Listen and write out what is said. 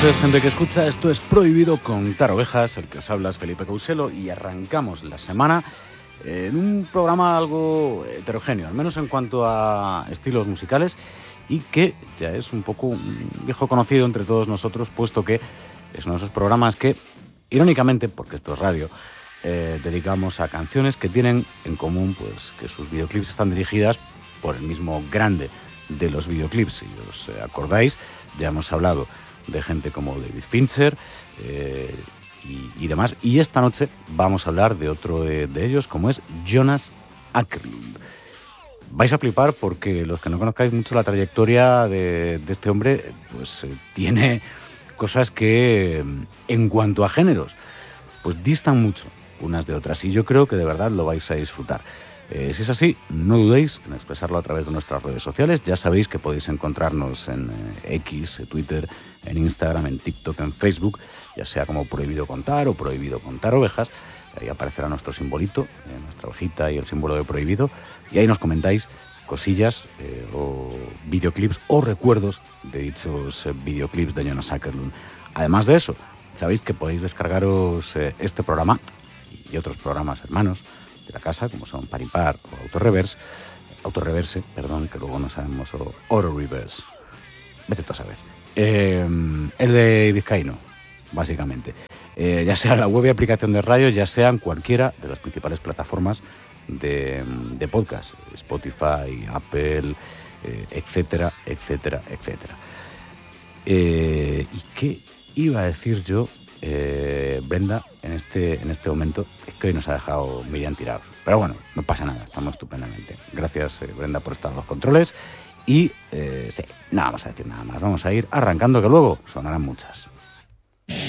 noches, gente que escucha. Esto es Prohibido contar ovejas. El que os habla es Felipe Couselo y arrancamos la semana en un programa algo heterogéneo, al menos en cuanto a estilos musicales, y que ya es un poco un viejo conocido entre todos nosotros, puesto que es uno de esos programas que, irónicamente, porque esto es radio, dedicamos a canciones que tienen en común pues que sus videoclips están dirigidas por el mismo grande de los videoclips. Si os acordáis, ya hemos hablado de gente como David Fincher y demás. Y esta noche vamos a hablar de otro de ellos, como es Jonas Åkerlund. Vais a flipar porque los que no conozcáis mucho la trayectoria de este hombre, pues tiene cosas que, en cuanto a géneros, pues distan mucho unas de otras. Y yo creo que de verdad lo vais a disfrutar. Si es así, no dudéis en expresarlo a través de nuestras redes sociales. Ya sabéis que podéis encontrarnos en X, Twitter, en Instagram, en TikTok, en Facebook, ya sea como Prohibido Contar o Prohibido Contar Ovejas. Ahí aparecerá nuestro simbolito, nuestra hojita y el símbolo de Prohibido. Y ahí nos comentáis cosillas o videoclips o recuerdos de dichos videoclips de Jonas Åkerlund. Además de eso, sabéis que podéis descargaros este programa y otros programas hermanos de la casa, como son Paripar o Autoreverse, que luego no sabemos, o Auto Reverse, vete tú a saber. El de Vizcaíno, básicamente. Ya sea la web y aplicación de radio, ya sean cualquiera de las principales plataformas de podcast, Spotify, Apple, etcétera, etcétera, etcétera. ¿Y qué iba a decir yo? Brenda, en este momento, es que hoy nos ha dejado Miriam tirados. Pero bueno, no pasa nada, estamos estupendamente. Gracias, Brenda, por estar en los controles. Y sí, no vamos a decir nada más. Vamos a ir arrancando, que luego sonarán muchas.